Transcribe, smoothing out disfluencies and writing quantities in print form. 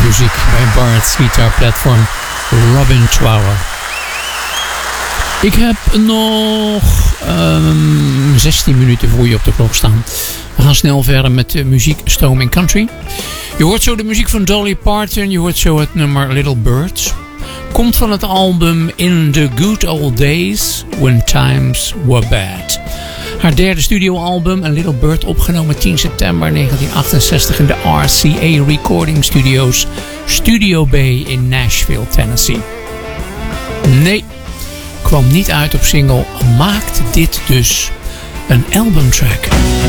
muziek bij Bart's Guitar Platform, Robin Trower. Ik heb nog 16 minuten voor je op de klok staan. We gaan snel verder met muziek, stoom en country. Je hoort zo de muziek van Dolly Parton. Je hoort zo het nummer Little Birds. Komt van het album In the Good Old Days When Times Were Bad. Haar derde studioalbum, A Little Bird, opgenomen 10 september 1968 in de RCA Recording Studios, Studio B in Nashville, Tennessee. Nee, kwam niet uit op single, maakte dit dus een albumtrack.